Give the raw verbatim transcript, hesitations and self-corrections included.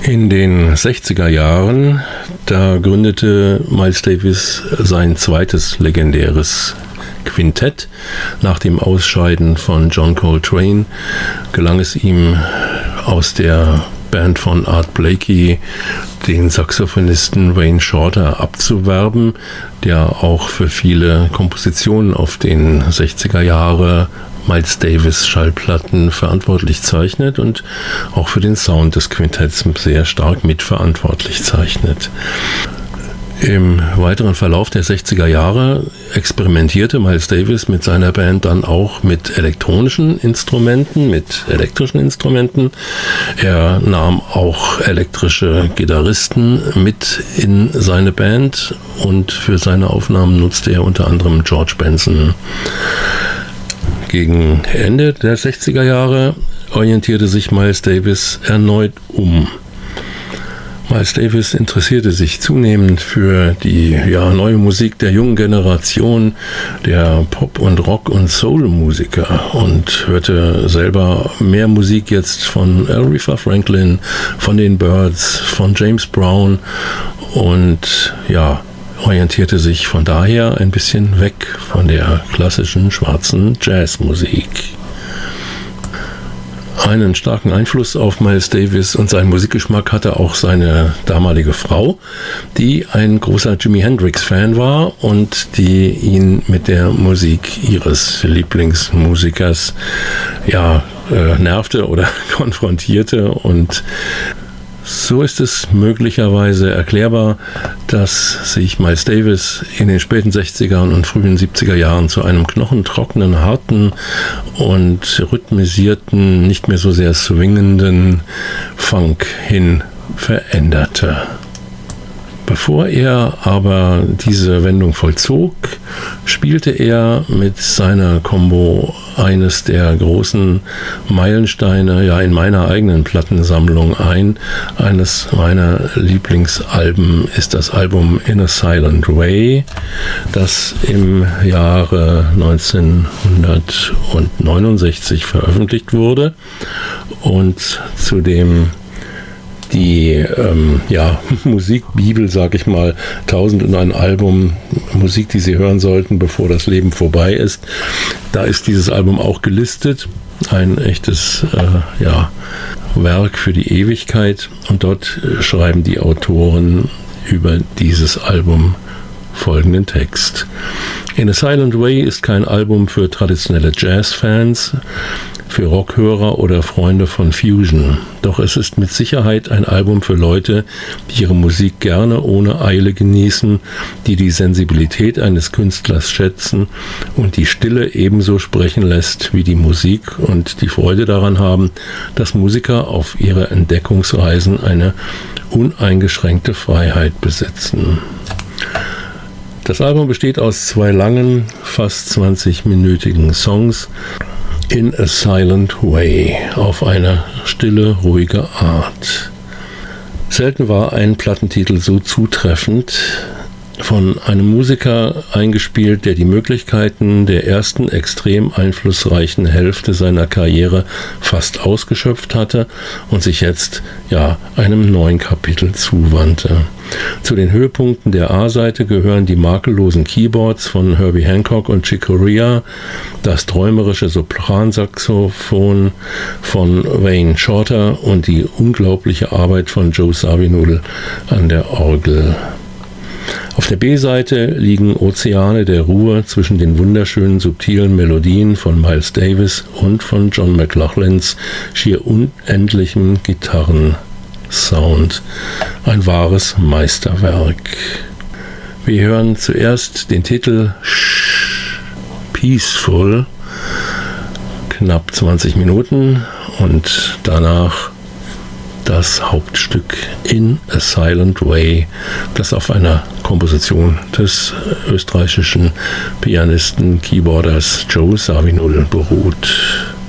In den sechziger Jahren, da gründete Miles Davis sein zweites legendäres Quintett. Nach dem Ausscheiden von John Coltrane gelang es ihm, aus der Band von Art Blakey den Saxophonisten Wayne Shorter abzuwerben, der auch für viele Kompositionen auf den sechziger Jahre Miles Davis Schallplatten verantwortlich zeichnet und auch für den Sound des Quintetts sehr stark mitverantwortlich zeichnet. Im weiteren Verlauf der sechziger Jahre experimentierte Miles Davis mit seiner Band dann auch mit elektronischen Instrumenten, mit elektrischen Instrumenten. Er nahm auch elektrische Gitarristen mit in seine Band und für seine Aufnahmen nutzte er unter anderem George Benson. Gegen Ende der sechziger Jahre orientierte sich Miles Davis erneut um. Miles Davis interessierte sich zunehmend für die ja, neue Musik der jungen Generation, der Pop- und Rock- und Soul-Musiker und hörte selber mehr Musik jetzt von Aretha Franklin, von den Byrds, von James Brown und ja, orientierte sich von daher ein bisschen weg von der klassischen schwarzen Jazzmusik. Einen starken Einfluss auf Miles Davis und seinen Musikgeschmack hatte auch seine damalige Frau, die ein großer Jimi Hendrix-Fan war und die ihn mit der Musik ihres Lieblingsmusikers ja, äh, nervte oder konfrontierte. Und so ist es möglicherweise erklärbar, dass sich Miles Davis in den späten sechziger und frühen siebziger Jahren zu einem knochentrockenen, harten und rhythmisierten, nicht mehr so sehr swingenden Funk hin veränderte. Bevor er aber diese Wendung vollzog, spielte er mit seiner Combo eines der großen Meilensteine ja in meiner eigenen Plattensammlung ein. Eines meiner Lieblingsalben ist das Album In a Silent Way, das im Jahre neunzehnhundertneunundsechzig veröffentlicht wurde und zu dem die ähm, ja, Musikbibel, sag ich mal, tausend und ein Album, Musik, die Sie hören sollten, bevor das Leben vorbei ist. Da ist dieses Album auch gelistet, ein echtes äh, ja, Werk für die Ewigkeit. Und dort äh, schreiben die Autoren über dieses Album folgenden Text. In a Silent Way ist kein Album für traditionelle Jazzfans, für Rockhörer oder Freunde von Fusion. Doch es ist mit Sicherheit ein Album für Leute, die ihre Musik gerne ohne Eile genießen, die die Sensibilität eines Künstlers schätzen und die Stille ebenso sprechen lässt wie die Musik und die Freude daran haben, dass Musiker auf ihre Entdeckungsreisen eine uneingeschränkte Freiheit besitzen. Das Album besteht aus zwei langen, fast zwanzig-minütigen Songs, In a Silent Way, auf eine stille, ruhige Art. Selten war ein Plattentitel so zutreffend, von einem Musiker eingespielt, der die Möglichkeiten der ersten extrem einflussreichen Hälfte seiner Karriere fast ausgeschöpft hatte und sich jetzt ja einem neuen Kapitel zuwandte. Zu den Höhepunkten der A-Seite gehören die makellosen Keyboards von Herbie Hancock und Chick Corea, das träumerische Sopransaxophon von Wayne Shorter und die unglaubliche Arbeit von Joe Zawinul an der Orgel. Auf der B-Seite liegen Ozeane der Ruhe zwischen den wunderschönen, subtilen Melodien von Miles Davis und von John McLaughlins schier unendlichem Gitarrensound. Ein wahres Meisterwerk. Wir hören zuerst den Titel Peaceful, knapp zwanzig Minuten, und danach das Hauptstück In a Silent Way, das auf einer Komposition des österreichischen Pianisten, Keyboarders Joe Zawinul beruht.